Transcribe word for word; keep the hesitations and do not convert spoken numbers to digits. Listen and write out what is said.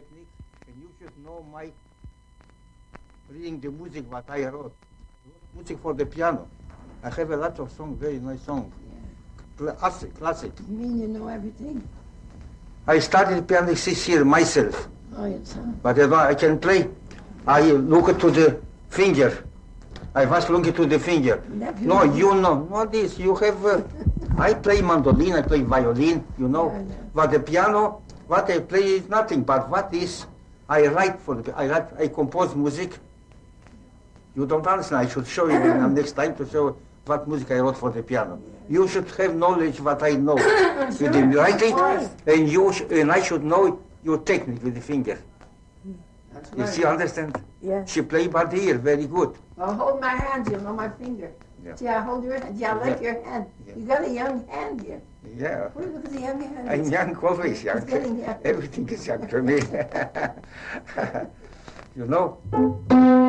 technique, and you should know my reading the music what I wrote. Music for the piano. I have a lot of songs, very nice songs. Yeah. Classic, classic. You mean you know everything? I started piano six years myself. Oh, yes, huh? But I, don't, I can play. I look to the finger. I was looking to the finger. Nephew, no, you know, not this. You have, uh, I play mandolin, I play violin, you know. Yeah, yeah. But the piano, what I play is nothing, but what is, I write for the, I write, I compose music. You don't understand, I should show you next time to show what music I wrote for the piano. You should have knowledge what I know with the writing, and you sh and I should know your technique with the finger. That's you right. see, understand? Yeah. She play by the ear, very good. Well, hold my hand, you know, my finger. Yeah. See, I hold your hand. Yeah, I like Yeah. your hand. Yeah. You got a young hand here. Yeah. Oh, look at the young hand. I'm young, always young. It's getting young. Everything is young to me. You know?